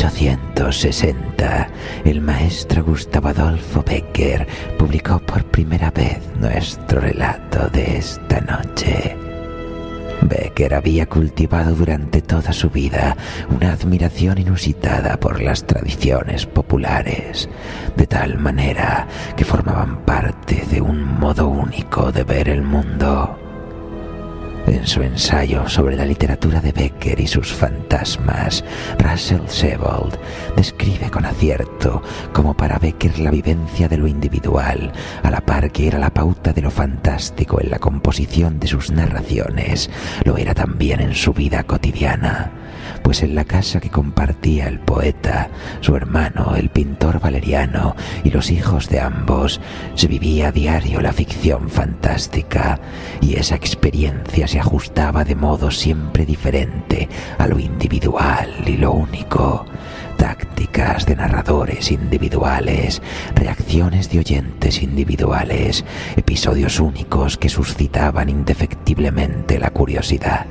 1860, el maestro Gustavo Adolfo Bécquer publicó por primera vez nuestro relato de esta noche. Bécquer había cultivado durante toda su vida una admiración inusitada por las tradiciones populares, de tal manera que formaban parte de un modo único de ver el mundo. En su ensayo sobre la literatura de Bécquer y sus fantasmas, Russell Sebold describe con acierto cómo para Bécquer la vivencia de lo individual, a la par que era la pauta de lo fantástico en la composición de sus narraciones, lo era también en su vida cotidiana, pues en la casa que compartía el poeta, su hermano, el pintor Valeriano y los hijos de ambos, se vivía a diario la ficción fantástica, y esa experiencia se ajustaba de modo siempre diferente a lo individual y lo único. Tácticas de narradores individuales, reacciones de oyentes individuales, episodios únicos que suscitaban indefectiblemente la curiosidad.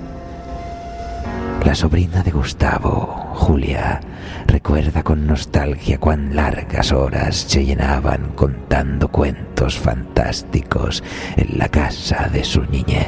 La sobrina de Gustavo, Julia, recuerda con nostalgia cuán largas horas se llenaban contando cuentos fantásticos en la casa de su niñez.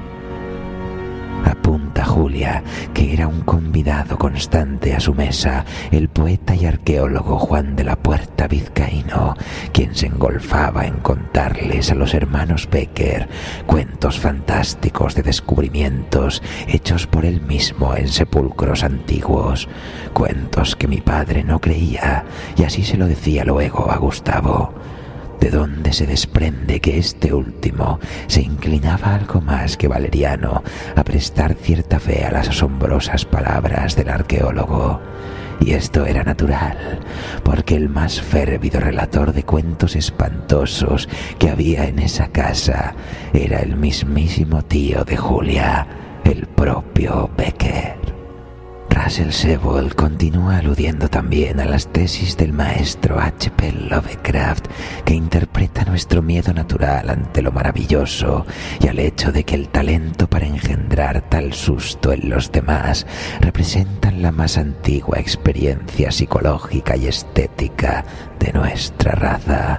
Apunta Julia que era un convidado constante a su mesa el poeta y arqueólogo Juan de la Puerta Vizcaíno, quien se engolfaba en contarles a los hermanos Bécquer cuentos fantásticos de descubrimientos hechos por él mismo en sepulcros antiguos, cuentos que mi padre no creía, y así se lo decía luego a Gustavo, de donde se desprende que este último se inclinaba algo más que Valeriano a prestar cierta fe a las asombrosas palabras del arqueólogo. Y esto era natural, porque el más férvido relator de cuentos espantosos que había en esa casa era el mismísimo tío de Julia, el propio Bécquer. Russell Sebold continúa aludiendo también a las tesis del maestro H.P. Lovecraft, que interpreta nuestro miedo natural ante lo maravilloso y al hecho de que el talento para engendrar tal susto en los demás representan la más antigua experiencia psicológica y estética de nuestra raza.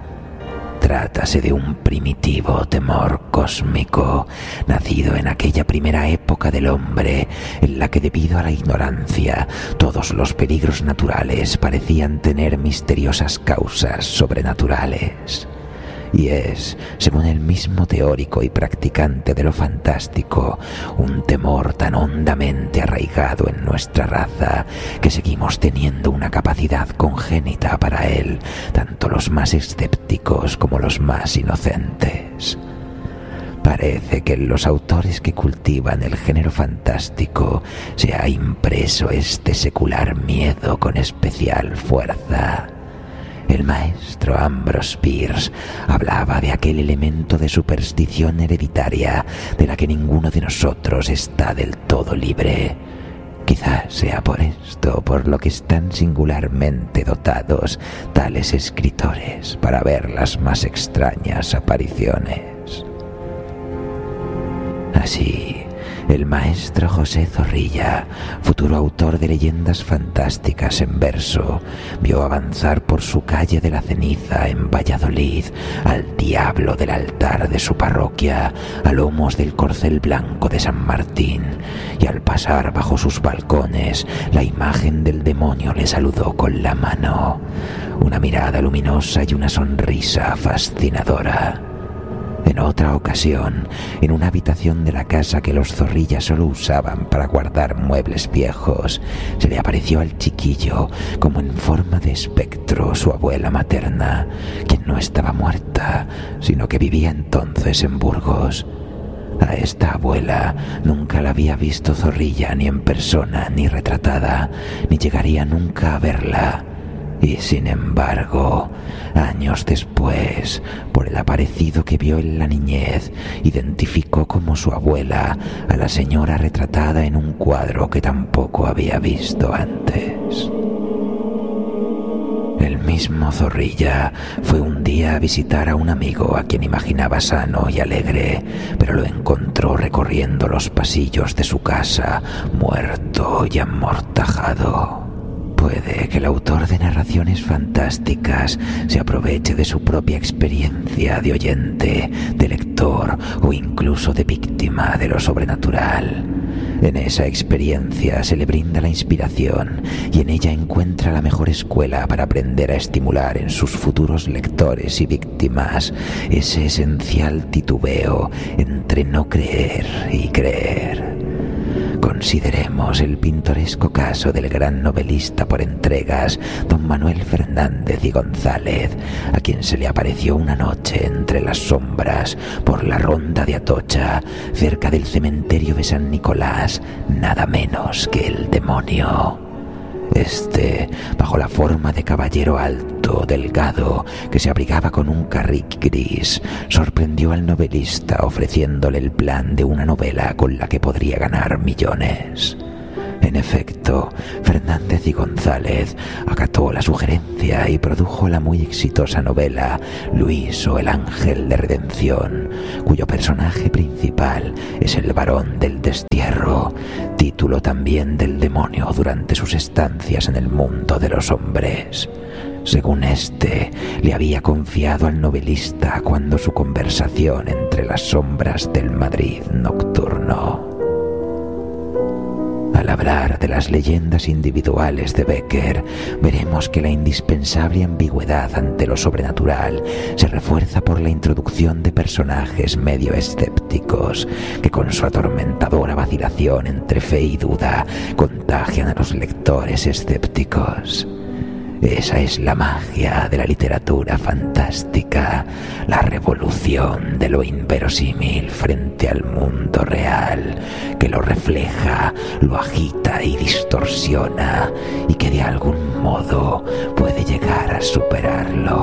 Trátase de un primitivo temor cósmico, nacido en aquella primera época del hombre, en la que debido a la ignorancia, todos los peligros naturales parecían tener misteriosas causas sobrenaturales. Y es, según el mismo teórico y practicante de lo fantástico, un temor tan hondamente arraigado en nuestra raza que seguimos teniendo una capacidad congénita para él, tanto los más escépticos como los más inocentes. Parece que en los autores que cultivan el género fantástico se ha impreso este secular miedo con especial fuerza. El maestro Ambrose Bierce hablaba de aquel elemento de superstición hereditaria de la que ninguno de nosotros está del todo libre. Quizás sea por esto por lo que están singularmente dotados tales escritores para ver las más extrañas apariciones. Así, el maestro José Zorrilla, futuro autor de leyendas fantásticas en verso, vio avanzar por su calle de la Ceniza en Valladolid al diablo del altar de su parroquia a lomos del corcel blanco de San Martín, y al pasar bajo sus balcones la imagen del demonio le saludó con la mano, una mirada luminosa y una sonrisa fascinadora. En otra ocasión, en una habitación de la casa que los Zorrilla solo usaban para guardar muebles viejos, se le apareció al chiquillo, como en forma de espectro, su abuela materna, quien no estaba muerta, sino que vivía entonces en Burgos. A esta abuela nunca la había visto Zorrilla ni en persona ni retratada, ni llegaría nunca a verla. Y sin embargo, años después, por el aparecido que vio en la niñez, identificó como su abuela a la señora retratada en un cuadro que tampoco había visto antes. El mismo Zorrilla fue un día a visitar a un amigo a quien imaginaba sano y alegre, pero lo encontró recorriendo los pasillos de su casa, muerto y amortajado. Puede que el autor de narraciones fantásticas se aproveche de su propia experiencia de oyente, de lector o incluso de víctima de lo sobrenatural. En esa experiencia se le brinda la inspiración y en ella encuentra la mejor escuela para aprender a estimular en sus futuros lectores y víctimas ese esencial titubeo entre no creer y creer. Consideremos el pintoresco caso del gran novelista por entregas, don Manuel Fernández y González, a quien se le apareció una noche entre las sombras por la ronda de Atocha, cerca del cementerio de San Nicolás, nada menos que el demonio. Este, bajo la forma de caballero alto, delgado, que se abrigaba con un carrick gris, sorprendió al novelista ofreciéndole el plan de una novela con la que podría ganar millones. En efecto, Fernández y González acató la sugerencia y produjo la muy exitosa novela Luis o el Ángel de Redención, cuyo personaje principal es el varón del destierro, título también del demonio durante sus estancias en el mundo de los hombres. Según este, le había confiado al novelista cuando su conversación entre las sombras del Madrid nocturno. Al hablar de las leyendas individuales de Becker, veremos que la indispensable ambigüedad ante lo sobrenatural se refuerza por la introducción de personajes medio escépticos que con su atormentadora vacilación entre fe y duda contagian a los lectores escépticos. Esa es la magia de la literatura fantástica, la revolución de lo inverosímil frente al mundo real, que lo refleja, lo agita y distorsiona, y que de algún modo puede llegar a superarlo.